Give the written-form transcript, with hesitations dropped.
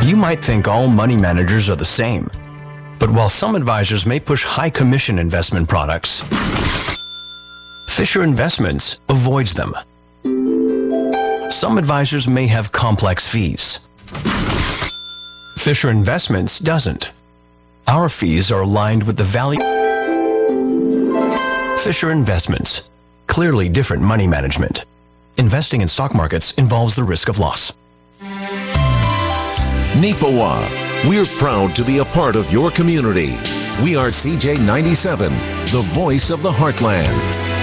You might think all money managers are the same, but while some advisors may push high commission investment products, Fisher Investments avoids them. Some advisors may have complex fees. Fisher Investments doesn't. Our fees are aligned with the value. Fisher Investments, clearly different money management. Investing in stock markets involves the risk of loss. Neepawa, we're proud to be a part of your community. We are CJ97, the voice of the Heartland.